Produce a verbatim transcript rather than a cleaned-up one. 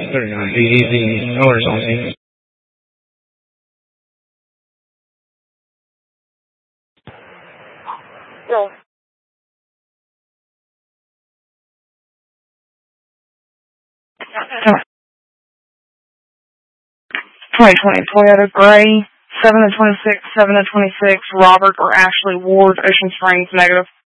thirty-nine, be easy, orders on eight. Roll. twenty twenty Toyota Gray, seven to twenty-six, seven to twenty-six, Robert or Ashley Ward, Ocean Springs, negative.